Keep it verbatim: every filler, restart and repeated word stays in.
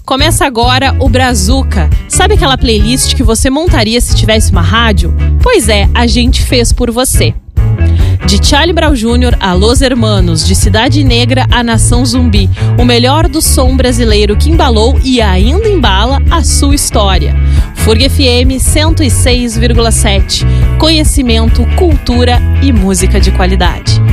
Começa agora o Brazuca. Sabe aquela playlist que você montaria se tivesse uma rádio? Pois é, a gente fez por você. De Charlie Brown Júnior a Los Hermanos, de Cidade Negra a Nação Zumbi, o melhor do som brasileiro que embalou e ainda embala a sua história. F U R G F M cento e seis vírgula sete. Conhecimento, cultura e música de qualidade.